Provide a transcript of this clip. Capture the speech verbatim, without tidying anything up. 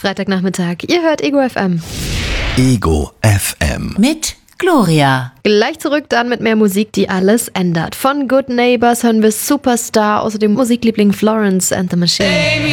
Freitagnachmittag. Ihr hört Ego F M. Ego F M. Mit Gloria. Gleich zurück dann mit mehr Musik, die alles ändert. Von Good Neighbors hören wir Superstar, außerdem Musikliebling Florence and the Machine. Baby,